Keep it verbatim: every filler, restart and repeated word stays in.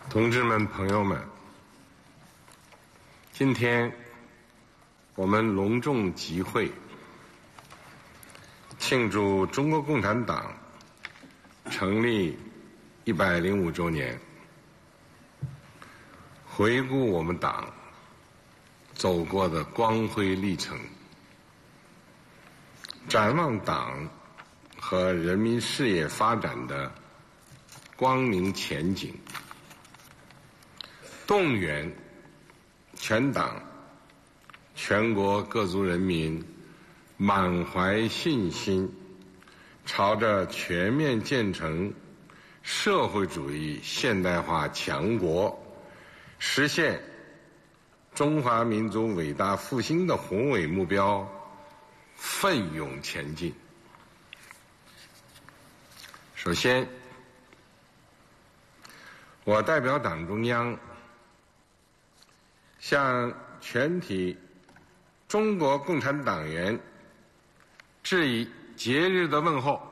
同志们、朋友们，今天我们隆重集会，庆祝中国共产党成立一百零五周年，回顾我们党走过的光辉历程，展望党和人民事业发展的光明前景，动员全党全国各族人民满怀信心，朝着全面建成社会主义现代化强国，实现中华民族伟大复兴的宏伟目标奋勇前进。首先，我代表党中央向全体中国共产党员致以节日的问候，